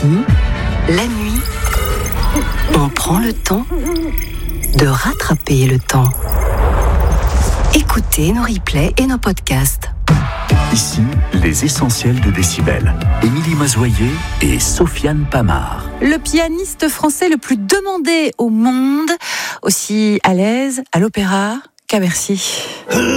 la nuit, on prend le temps de rattraper le temps. Écoutez nos replays et nos podcasts. Ici, les essentiels de Décibel. Émilie Mazoyer et Sofiane Pamard. Le pianiste français le plus demandé au monde, aussi à l'aise à l'opéra qu'à Bercy.